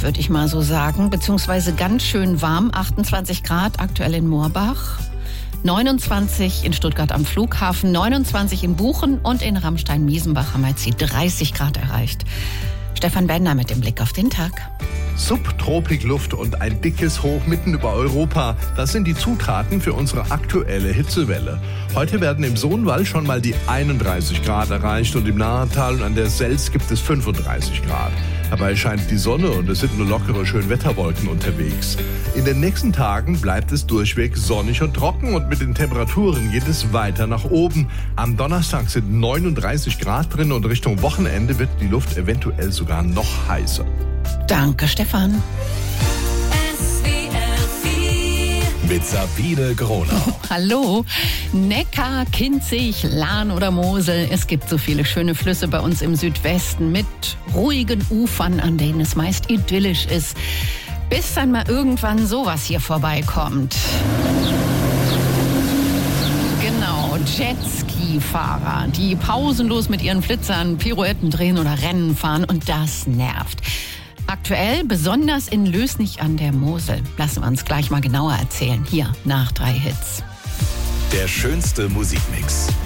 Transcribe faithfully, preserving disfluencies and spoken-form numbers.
würde ich mal so sagen, beziehungsweise ganz schön warm, achtundzwanzig Grad aktuell in Moorbach, neunundzwanzig in Stuttgart am Flughafen, neunundzwanzig in Buchen und in Ramstein-Miesenbach haben wir jetzt die dreißig Grad erreicht. Stefan Bender mit dem Blick auf den Tag. Subtropikluft und ein dickes Hoch mitten über Europa. Das sind die Zutaten für unsere aktuelle Hitzewelle. Heute werden im Sohnwald schon mal die einunddreißig Grad erreicht und im Nahental und an der Selz gibt es fünfunddreißig Grad. Dabei scheint die Sonne und es sind nur lockere Schönwetterwolken unterwegs. In den nächsten Tagen bleibt es durchweg sonnig und trocken und mit den Temperaturen geht es weiter nach oben. Am Donnerstag sind neununddreißig Grad drin und Richtung Wochenende wird die Luft eventuell sogar noch heißer. Danke, Stefan. Mit Sabine Gronau. Hallo. Neckar, Kinzig, Lahn oder Mosel. Es gibt so viele schöne Flüsse bei uns im Südwesten mit ruhigen Ufern, an denen es meist idyllisch ist. Bis dann mal irgendwann sowas hier vorbeikommt. Genau, Jetski-Fahrer, die pausenlos mit ihren Flitzern Pirouetten drehen oder Rennen fahren und das nervt. Aktuell besonders in Lößnich an der Mosel. Lassen wir uns gleich mal genauer erzählen. Hier nach drei Hits. Der schönste Musikmix.